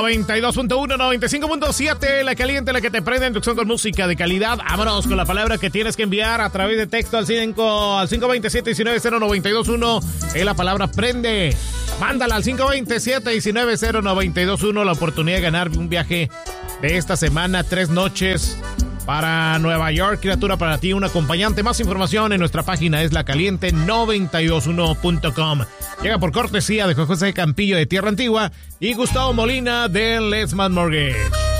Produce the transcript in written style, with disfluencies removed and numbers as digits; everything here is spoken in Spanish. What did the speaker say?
92.1, 95.7, la caliente, la que te prende, inducción con música de calidad. Vámonos con la palabra que tienes que enviar a través de texto al 527-190921. Es la palabra prende. Mándala al 527-190921. La oportunidad de ganar un viaje de esta semana, 3 noches para Nueva York, criatura para ti, un acompañante. Más información en nuestra página es lacaliente921.com. Llega por cortesía de José Campillo de Tierra Antigua y Gustavo Molina de Let's Man Mortgage.